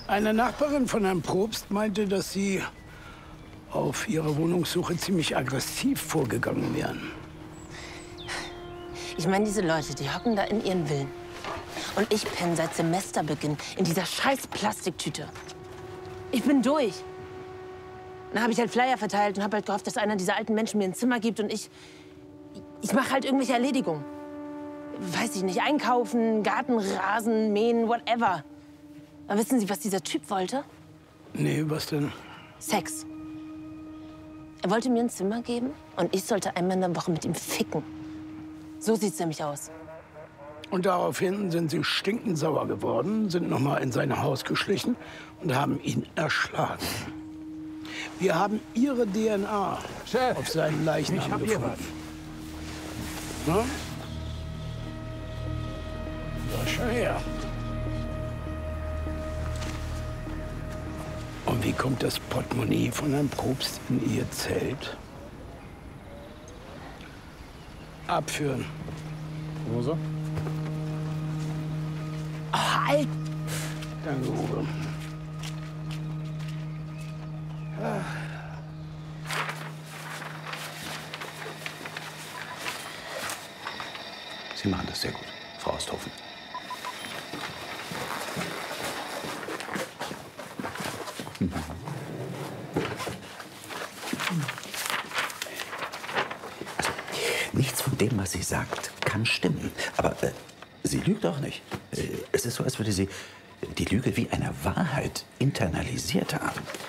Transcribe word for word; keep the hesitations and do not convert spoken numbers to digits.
Eine Nachbarin von Herrn Probst meinte, dass Sie auf Ihrer Wohnungssuche ziemlich aggressiv vorgegangen wären. Ich meine, diese Leute, die hocken da in ihren Villen. Und ich penne seit Semesterbeginn in dieser scheiß Plastiktüte. Ich bin durch. Dann habe ich halt Flyer verteilt und habe halt gehofft, dass einer dieser alten Menschen mir ein Zimmer gibt. Und ich, ich mache halt irgendwelche Erledigungen. Weiß ich nicht, einkaufen, Garten, Rasen, mähen, whatever. Aber wissen Sie, was dieser Typ wollte? Nee, was denn? Sex. Er wollte mir ein Zimmer geben und ich sollte einmal in der Woche mit ihm ficken. So sieht's nämlich aus. Und daraufhin sind Sie stinkend sauer geworden, sind noch mal in sein Haus geschlichen und haben ihn erschlagen. Wir haben Ihre D N A Chef, auf seinen Leichnam ich hab hier gefunden. Na? Ja, schau her. Und wie kommt das Portemonnaie von Herrn Probst in Ihr Zelt? Abführen. Hose? Oh, Alter! Danke, Uwe. Ja. Sie machen das sehr gut, Frau Osthofen. Also, nichts von dem, was sie sagt, kann stimmen. Aber äh, sie lügt auch nicht. Äh, es ist so, als würde sie die Lüge wie eine Wahrheit internalisiert haben.